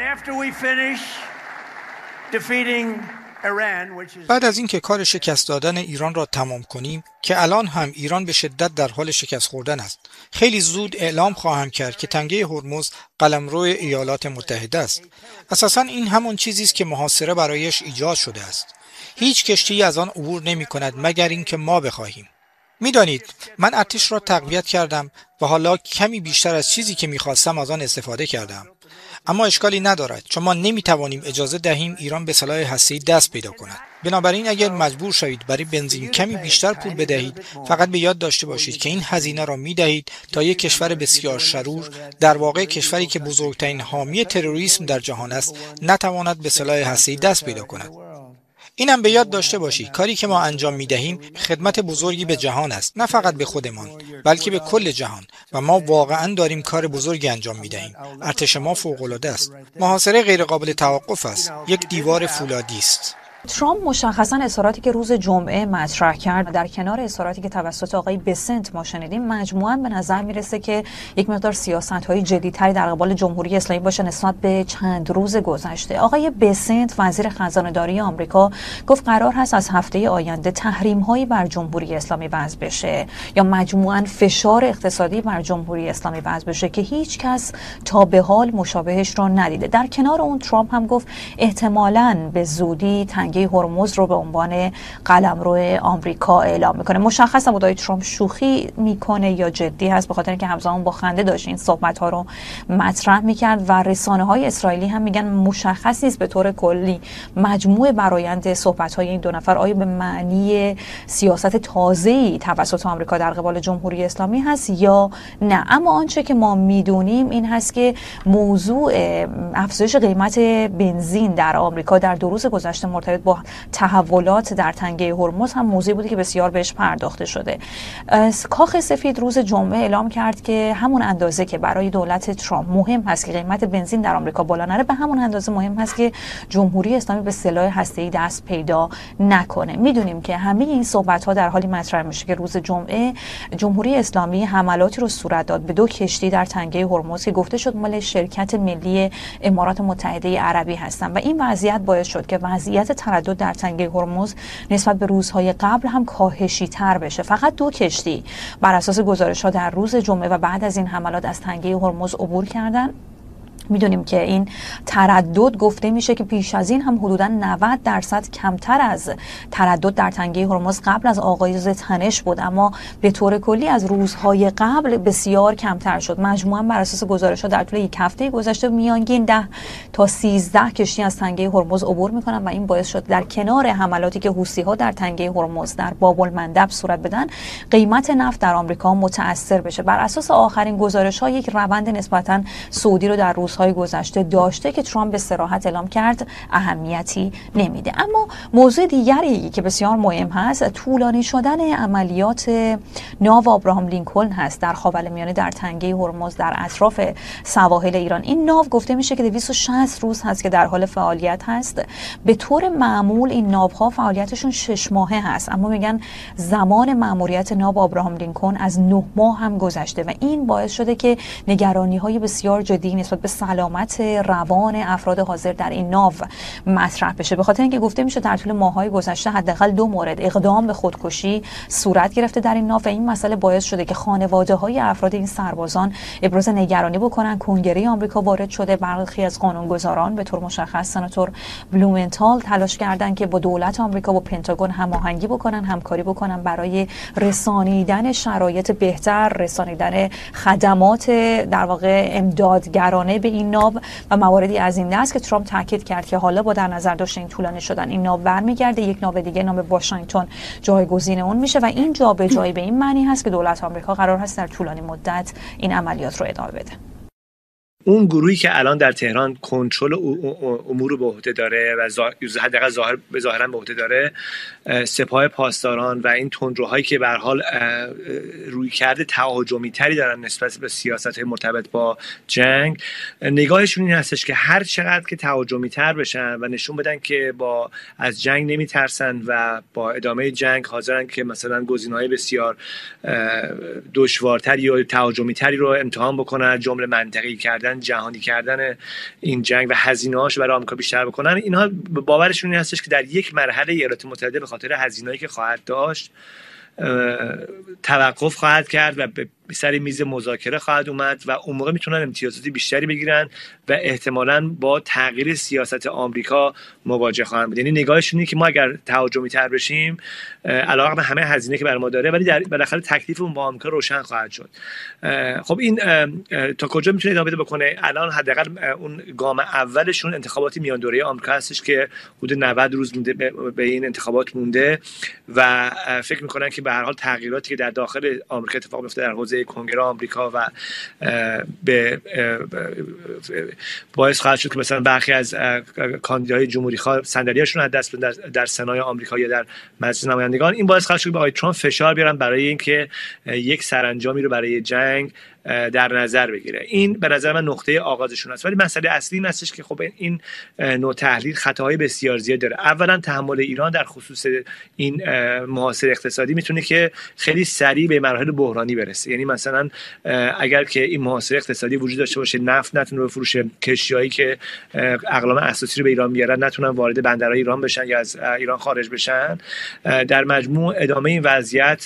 بعد از اینکه کار شکست دادن ایران را تمام کنیم که الان هم ایران به شدت در حال شکست خوردن است، خیلی زود اعلام خواهم کرد که تنگه هرمز قلمرو ایالات متحده است. اساساً این همون چیزی است که محاصره برایش ایجاد شده است. هیچ کشتی از آن عبور نمی کند مگر اینکه ما بخواهیم. میدانید من ارتش را تقویت کردم و حالا کمی بیشتر از چیزی که میخواستم از آن استفاده کردم. اما اشکالی ندارد چون ما نمیتوانیم اجازه دهیم ایران به سلاح هسته‌ای دست پیدا کند. بنابراین اگر مجبور شوید برای بنزین کمی بیشتر پول بدهید، فقط به یاد داشته باشید که این هزینه را میدهید تا یک کشور بسیار شرور، در واقع کشوری که بزرگترین حامی تروریسم در جهان است، نتواند به سلاح هسته‌ای دست پیدا کند. اینم به یاد داشته باشید کاری که ما انجام میدهیم خدمت بزرگی به جهان است، نه فقط به خودمان بلکه به کل جهان، و ما واقعا داریم کار بزرگی انجام میدهیم. ارتش ما فوق‌العاده است. محاصره غیر قابل توقف است. یک دیوار فولادی است. ترامپ مشخصا اظهاراتی که روز جمعه مطرح کرد در کنار اظهاراتی که توسط آقای بسنت ما شنیدیم، مجموعاً به نظر میرسه که یک مقدار سیاست‌های جدی‌تری در قبال جمهوری اسلامی باشه نسبت به چند روز گذشته. آقای بسنت وزیر خزانه‌داری آمریکا گفت قرار هست از هفته آینده تحریم‌هایی بر جمهوری اسلامی وضع بشه یا مجموعاً فشار اقتصادی بر جمهوری اسلامی وضع بشه که هیچ کس تا به حال مشابهش رو ندیده. در کنار اون ترامپ هم گفت احتمالاً به زودی تنگه هرمز رو به عنوان قلمرو آمریکا اعلام میکنه. مشخصا بود ترامپ شوخی میکنه یا جدی هست، به خاطر اینکه همزمان با خنده داشت این صحبت ها رو مطرح میکرد و رسانه های اسرائیلی هم میگن مشخص نیست به طور کلی مجموع برآیند صحبت های این دو نفر آیا به معنی سیاست تازه‌ای توسط آمریکا در قبال جمهوری اسلامی هست یا نه. اما آنچه که ما میدونیم این هست که موضوع افزایش قیمت بنزین در آمریکا در 2 روز گذشته مرتبط با تحولات در تنگه هرمز هم موضوعی بوده که بسیار بهش پرداخته شده. کاخ سفید روز جمعه اعلام کرد که همون اندازه که برای دولت ترامپ مهم هست که قیمت بنزین در آمریکا بالا نره، به همون اندازه مهم هست که جمهوری اسلامی به سلاح هسته‌ای دست پیدا نکنه. میدونیم که همه این صحبت‌ها در حالی مطرح میشه که روز جمعه جمهوری اسلامی حملاتی رو صورت داد به 2 کشتی در تنگه هرمز که گفته شد مال شرکت ملی امارات متحده عربی هستن و این وضعیت باعث شد که وضعیت تردد در تنگه هرمز نسبت به روزهای قبل هم کاهشی تر بشه. فقط 2 کشتی بر اساس گزارش‌ها در روز جمعه و بعد از این حملات از تنگه هرمز عبور کردن. میدونیم که این تردد گفته میشه که پیش از این هم حدوداً 90% کمتر از تردد در تنگه هرمز قبل از آغاز تنش بود، اما به طور کلی از روزهای قبل بسیار کمتر شد. مجموعاً بر اساس گزارش‌ها در طول یک هفته گذشته میانگین 10 تا 13 کشتی از تنگه هرمز عبور میکنن و این باعث شد در کنار حملاتی که حوثی‌ها در تنگه هرمز در باب المندب صورت بدن، قیمت نفت در آمریکا متأثر بشه. بر اساس آخرین گزارش‌ها یک روند نسبتاً صعودی رو در روزهای گذشته داشته که ترامپ به صراحت اعلام کرد اهمیتی نمیده. اما موضوع دیگری که بسیار مهم هست طولانی شدن عملیات ناو آبراهام لینکلن هست در خاورمیانه در تنگه هرمز در اطراف سواحل ایران. این ناو گفته میشه که 260 روز هست که در حال فعالیت هست. به طور معمول این ناوها فعالیتشون 6 ماهه هست، اما میگن زمان مأموریت ناو آبراهام لینکلن از 9 ماه هم گذشته و این باعث شده که نگرانی‌های بسیار جدی نسبت به سلامت روان افراد حاضر در این ناو مطرح بشه، به خاطر اینکه گفته میشه در طول ماه‌های گذشته حداقل 2 مورد اقدام به خودکشی صورت گرفته در این ناو و این مسئله باعث شده که خانواده‌های افراد این سربازان ابراز نگرانی بکنن. کنگره آمریکا وارد شده، برخی از قانونگذاران به طور مشخص سناتور بلومنتال تلاش کردن که با دولت آمریکا و پنتاگون هماهنگی بکنن، همکاری بکنن برای رسانیدن شرایط بهتر، رسانیدن خدمات در واقع امدادگرانه به این ناو و مواردی از این دست که ترامپ تاکید کرد که حالا با در نظر داشتن این طولانی شدن این ناو برمیگرده، یک ناو دیگه نام واشنگتن جایگزین اون میشه و این جابجایی به این معنی هست که دولت آمریکا قرار هست در طولانی مدت این عملیات رو ادامه بده. اون گروهی که الان در تهران کنترل امور رو به عهده داره و حداقل ظاهرا به عهده داره، سپاه پاسداران و این تندروهایی که به هر حال رویکرد تهاجمی تری دارن نسبت به سیاست مرتبط با جنگ، نگاهشون این هستش که هر چقدر که تهاجمی تر بشن و نشون بدن که از جنگ نمیترسن و با ادامه جنگ حاضرن که مثلا گزینه‌های بسیار دشوارتری یا تهاجمی تری رو امتحان بکنن، جمله منطقی کردن بکنن، جهانی کردن این جنگ و هزینه‌هاش برای آمریکا بیشتر بکنن، اینها باورشون این هستش که در یک مرحله ایالات متحده به خاطر هزینه‌ای که خواهد داشت توقف خواهد کرد و به سر میز مذاکره خواهد اومد و اون موقع میتونن امتیازات بیشتری بگیرن و احتمالاً با تغییر سیاست آمریکا مواجه خواهند بود. یعنی نگاهشون اینه که ما اگر تهاجمی تر بشیم علاوه بر همه هزینه که برای ما داره، ولی بالاخره تکلیفمون با آمریکا روشن خواهد شد. خب این تا کجا میتونه ادامه بده بکنه؟ الان حداقل اون گام اولشون انتخابات میان دوره آمریکا هستش که حدود 90 روز مونده به این انتخابات مونده و فکر میکنن که به هر حال تغییراتی که در داخل آمریکا اتفاق میفته در حوزه کنگره آمریکا و باعث خواهد شد که مثلا برخی از کاندیداهای جمهوری خواه صندلیاشون از دست بدن در سنای آمریکا یا در مجلس نمایندگان. این باعث خواهد شد که به آقای ترامپ فشار بیارن برای اینکه یک سرانجامی رو برای جنگ در نظر بگیره. این به نظر من نقطه آغازشون است، ولی مسئله اصلی این هستش که خب این نوع تحلیل خطاهای بسیار زیاد داره. اولا تحمل ایران در خصوص این محاصره اقتصادی میتونه که خیلی سریع به مراحل بحرانی برسه. یعنی مثلا اگر که این محاصره اقتصادی وجود داشته باشه، نفت نتونه بفروشه، کشتیایی که اقلام اساسی رو به ایران میارن نتونن وارد بندرهای ایران بشن یا از ایران خارج بشن، در مجموع ادامه این وضعیت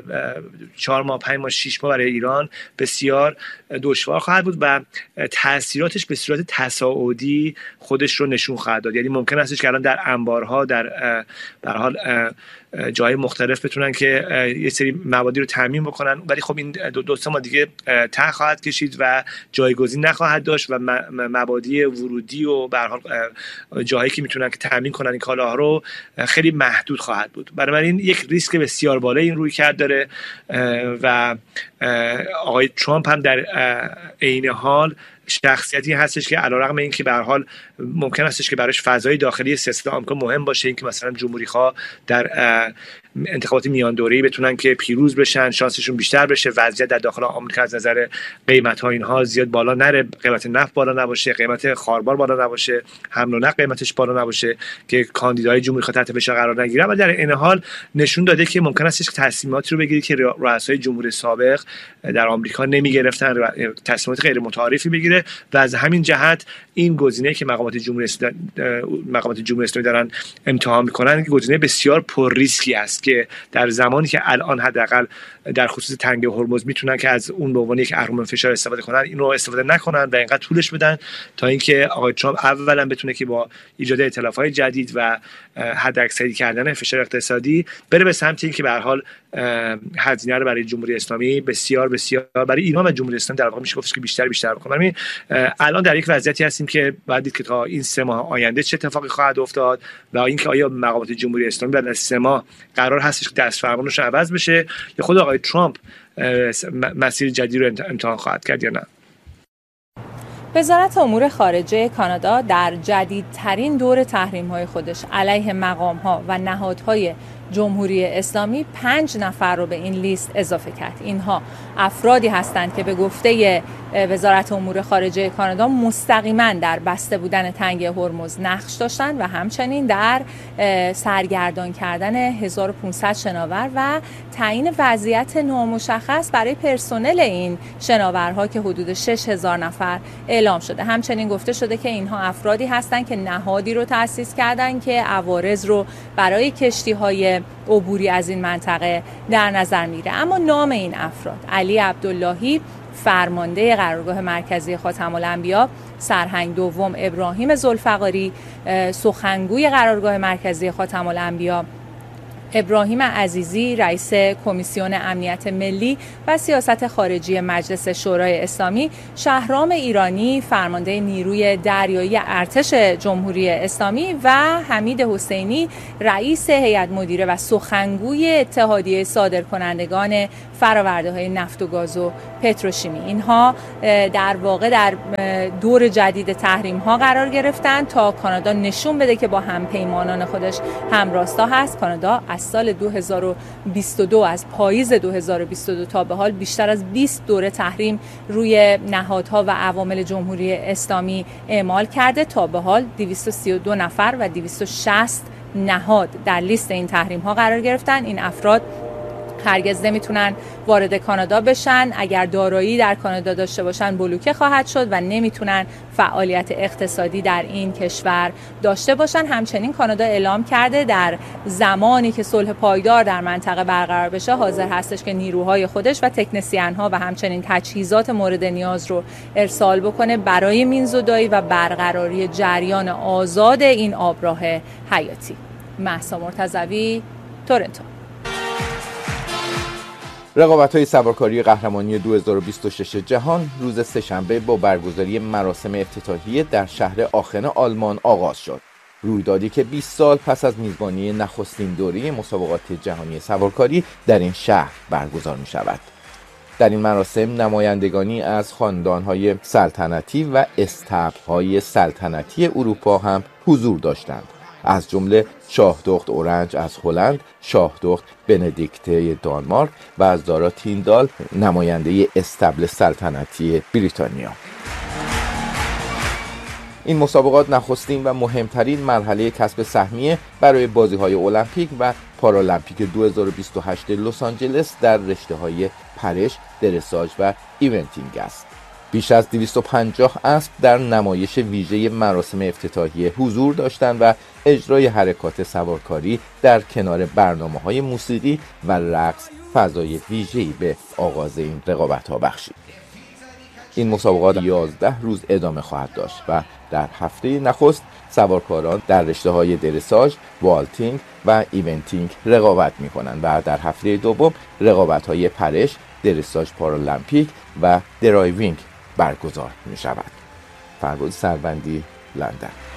4 ماه 5 ماه 6 ماه برای ایران بسیار دشوار خواهد بود و تاثیراتش به صورت تصاعدی خودش رو نشون خواهد داد. یعنی ممکن است که الان در انبارها در به هر حال جای مختلف بتونن که یه سری موادی رو تامین بکنن، ولی خب این 2-3 ماه دیگه ته خواهد کشید و جایگزین نخواهد داشت و مبادی ورودی و به هر حال جایی که میتونن که تامین کنن این کالاها رو خیلی محدود خواهد بود. بنابراین یک ریسک بسیار بالای این رویکرد داره و آقای ترامپ هم در عین حال شخصیتی هستش که علیرغم اینکه به هر حال ممکن هستش که براش فضای داخلی سیاست آمریکا مهم باشه، اینکه مثلا جمهوری‌خواه در انتخابات میان دوره‌ای بتونن که پیروز بشن، شانسشون بیشتر بشه، وضعیت در داخل آمریکا از نظر قیمت‌ها اینها زیاد بالا نره، قیمت نفت بالا نباشه، قیمت خاربار بالا نباشه، حمل و نقل قیمتش بالا نباشه که کاندیدای جمهوری‌خواه تحت فشار قرار نگیرن. و در این حال نشون داده که ممکن است که تصمیماتی رو بگیره که رؤسای جمهوری سابق در آمریکا نمی‌گرفتن، تصمیمات غیر متعارفی بگیره و از همین جهت این گزینه‌ای که مقامات جمهوری اسلامی دارن امتحان می‌کنن که گزینه بسیار پر ریسکی است که در زمانی که الان حداقل در خصوص تنگه هرمز میتونن که از اون به عنوان یک اهرم فشار استفاده کنن، این رو استفاده نکنن و اینقدر طولش بدن تا اینکه آقای ترامپ اولا بتونه که با ایجاد ائتلاف‌های جدید و حداکثری کردن فشار اقتصادی بره به سمت اینکه به هر حال هزینه رو برای جمهوری اسلامی بسیار برای ایران و جمهوری اسلامی در واقع میشه گفتش که بیشتر بکنه. یعنی الان در یک وضعیتی هستیم که باید دید که تا این 3 ماه آینده چه اتفاقی خواهد افتاد و اینکه آیا مقامات جمهوری اسلامی بعد از 3 ماه قرار هستش که دستفرمانش عوض بشه یا خود آقای ترامپ مسیر جدید رو امتحان خواهد کرد یا نه. وزارت امور خارجه کانادا در جدیدترین دور تحریم‌های خودش علیه مقام‌ها و نهادهای جمهوری اسلامی 5 نفر رو به این لیست اضافه کرد. اینها افرادی هستند که به گفته وزارت امور خارجه کانادا مستقیما در بسته بودن تنگه هرمز نقش داشتند و همچنین در سرگردان کردن 1500 شناور و تعیین وضعیت نامشخص برای پرسنل این شناورها که حدود 6000 نفر اعلام شده. همچنین گفته شده که اینها افرادی هستند که نهادی رو تأسیس کردند که عوارض رو برای کشتی‌های عبوری از این منطقه در نظر میگیره. اما نام این افراد: علی عبداللهی فرمانده قرارگاه مرکزی خاتم الانبیا، سرهنگ دوم ابراهیم ذوالفقاری سخنگوی قرارگاه مرکزی خاتم الانبیا، ابراهیم عزیزی رئیس کمیسیون امنیت ملی و سیاست خارجی مجلس شورای اسلامی، شهرام ایرانی فرمانده نیروی دریایی ارتش جمهوری اسلامی و حمید حسینی رئیس هیئت مدیره و سخنگوی اتحادیه صادرکنندگان فرآورده‌های نفت و گاز و پتروشیمی. اینها در واقع در دور جدید تحریم‌ها قرار گرفتن تا کانادا نشون بده که با همپیمانان خودش همراستا هست. کانادا از سال 2022 از پاییز 2022 تا به حال بیشتر از 20 دوره تحریم روی نهادها و عوامل جمهوری اسلامی اعمال کرده. تا به حال 232 نفر و 260 نهاد در لیست این تحریم‌ها قرار گرفتن. این افراد هرگز نمیتونن وارد کانادا بشن. اگر دارایی در کانادا داشته باشن بلوکه خواهد شد و نمیتونن فعالیت اقتصادی در این کشور داشته باشن. همچنین کانادا اعلام کرده در زمانی که صلح پایدار در منطقه برقرار بشه حاضر هستش که نیروهای خودش و تکنسین‌ها و همچنین تجهیزات مورد نیاز رو ارسال بکنه برای مینزودایی و برقراری جریان آزاد این آبراه حیاتی. مهسا مرتضوی، تورنتو. رقابت‌های سوارکاری قهرمانی 2026 جهان روز سه‌شنبه با برگزاری مراسم افتتاحیه در شهر آخن آلمان آغاز شد. رویدادی که 20 سال پس از میزبانی نخستین دوره مسابقات جهانی سوارکاری در این شهر برگزار می‌شود. در این مراسم نمایندگانی از خاندان‌های سلطنتی و استبل‌های سلطنتی اروپا هم حضور داشتند، از جمله شاهدخت اورنج از هلند، شاهدخت بندیکته دانمارک و از زارا تیندال نماینده استبل سلطنتی بریتانیا. این مسابقات نخستین و مهمترین مرحله کسب سهمیه برای بازی‌های المپیک و پارالمپیک 2028 لس آنجلس در رشته‌های پرش، درساژ و ایونتینگ است. بیش از 250 اسب در نمایش ویژه مراسم افتتاحیه حضور داشتند و اجرای حرکات سوارکاری در کنار برنامه‌های موسیقی و رقص فضای ویژه‌ای به آغاز این رقابت‌ها بخشید. این مسابقات 11 روز ادامه خواهد داشت و در هفته نخست سوارکاران در رشته‌های درساژ، والتینگ و ایونتینگ رقابت می‌کنند و در هفته دوم رقابت‌های پرش، درساژ پارالمپیک و درایوینگ برگزار می‌شود. فربود سروندی، لندن.